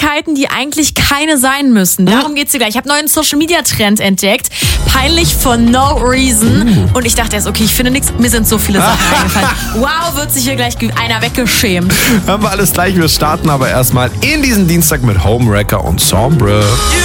Peinlichkeiten, die eigentlich keine sein müssen. Darum geht's hier gleich. Ich habe einen neuen Social-Media-Trend entdeckt. Peinlich for no reason. Und ich dachte erst, okay, ich finde nichts. Mir sind so viele Sachen eingefallen. Wow, wird sich hier gleich einer weggeschämt. Haben wir alles gleich. Wir starten aber erstmal in diesen Dienstag mit Homewrecker und Sombre.